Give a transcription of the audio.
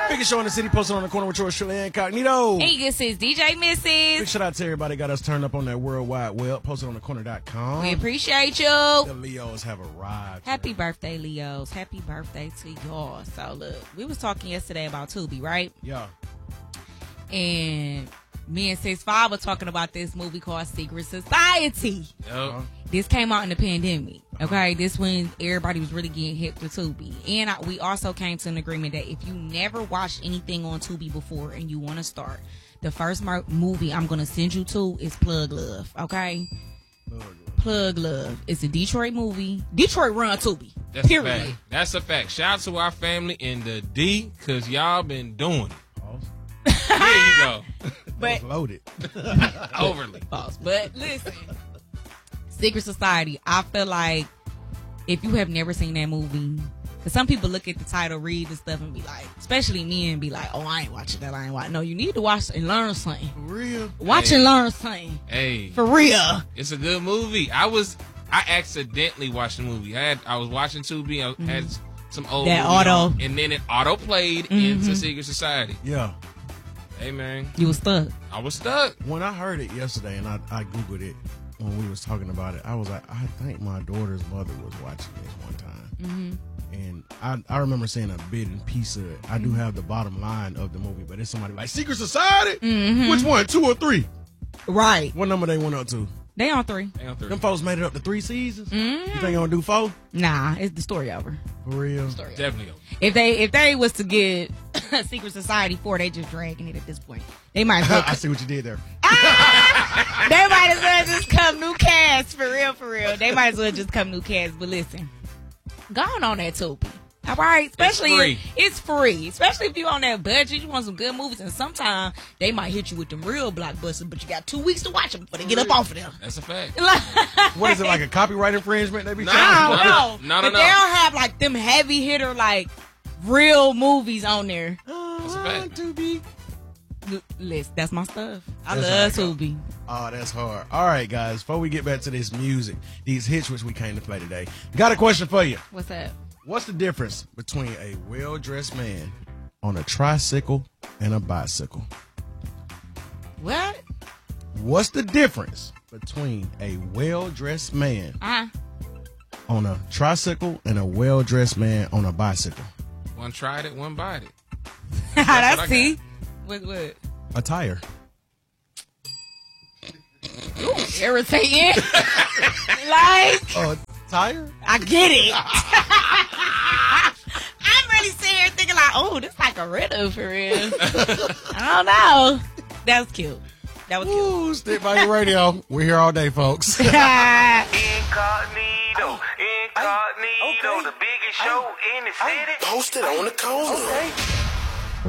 Biggest show in the city, posted on the corner with yours, Shirley Incognito. Hey, this is DJ Mrs. Big shout out to everybody got us turned up on that World Wide Web, posted on the corner.com. We appreciate you. The Leos have arrived. Happy birthday, Leos. Happy birthday to y'all. So, look, we was talking yesterday about Tubi, right? Yeah. And me and 6'5" were talking about this movie called Secret Society. Yep. This came out in the pandemic, okay? This when everybody was really getting hip with Tubi. And we also came to an agreement that if you never watched anything on Tubi before and you want to start, the first movie I'm going to send you to is Plug Love, okay? Plug Love. It's a Detroit movie. Detroit run Tubi. That's period. a fact. That's a fact. Shout out to our family in the D, because y'all been doing it. There you go. But Loaded. Overly. false. But listen, Secret Society, I feel like if you have never seen that movie, because some people look at the title, read the stuff, and be like, especially me, and be like, oh, I ain't watching that. I ain't watching. No, you need to watch and learn something. For real? Watch and learn something. Hey. For real. It's a good movie. I accidentally watched the movie. I was watching Tubi. I had some old That movie auto. on, and then it auto played into Secret Society. Yeah. Hey, man. You was stuck. I was stuck. When I heard it yesterday and I Googled it when we was talking about it, I was like, I think my daughter's mother was watching this one time. And I remember seeing a bit and piece of it. I do have the bottom line of the movie, but it's somebody like, Secret Society? Which one, 2 or 3? Right. What number they went up to? They on 3. Them folks made it up to 3 seasons? You think they're going to do 4? Nah, it's the story over. For real? Definitely. If they was to get Secret Society 4, they just dragging it at this point. They might as well, I see what you did there. they might as well just come new cast, for real. They might as well just come new cast. But listen, go on that Tubi. All right, especially it's free. Especially if you on that budget, you want some good movies, and sometimes they might hit you with them real blockbusters, but you got 2 weeks to watch them before they get up off of them. That's a fact. What is it, like a copyright infringement? They be No. No. No. But they don't have like them heavy hitter like real movies on there. That's a fact. Tubi. Listen, that's my stuff. I That's love Tubi. Oh, that's hard. All right, guys, before we get back to this music, these hits which we came to play today, got a question for you. What's that? What's the difference between a well-dressed man on a tricycle and a bicycle? What? What's the difference between a well-dressed man on a tricycle and a well-dressed man on a bicycle? One tried it, one bought it. That's see. What? A tire. Ooh, irritating. Like, A tire? I get it. I'm really sitting here thinking like, oh, this like a riddle for real. I don't know. That was cute. Ooh, stick by your radio. We're here all day, folks. Incognito, the biggest show in the city. Posted on the corner.